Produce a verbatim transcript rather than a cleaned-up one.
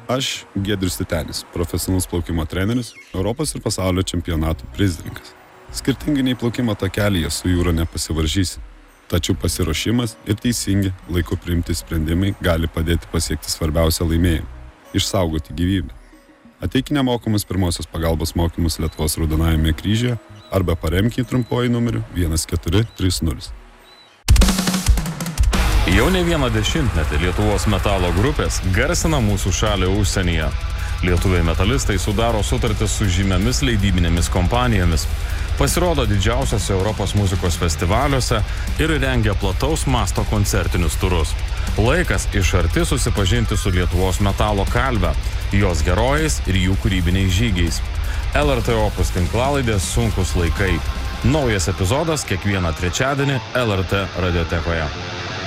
Aš Giedrius Titenis, profesionalus plaukimo treneris, Europos ir pasaulio čempionatų prizininkas. Skirtingai nei plaukimo takelyje su jūra nepasivaržysi, tačiau pasiruošimas ir teisingi laiku priimti sprendimai gali padėti pasiekti svarbiausią laimėjimą – išsaugoti gyvybę. Ateik nemokamus pirmosios pagalbos mokymus Lietuvos Raudonajame kryžiuje arba paremk jį trumpuoju numeriu vienas keturi trys nulis. Jau ne vieną dešimtmetį Lietuvos metalo grupės garsina mūsų šalį užsienyje. Lietuviai metalistai sudaro sutartis su žymiomis leidybinėmis kompanijomis, pasirodo didžiausiose Europos muzikos festivaliuose ir rengia plataus masto koncertinius turus. Laikas iš arti susipažinti su Lietuvos metalo kalbe, jos herojais ir jų kūrybiniais žygiais. L R T Opus tinklalaidės Sunkūs laikai. Naujas epizodas kiekvieną trečiadienį L R T radiotekoje.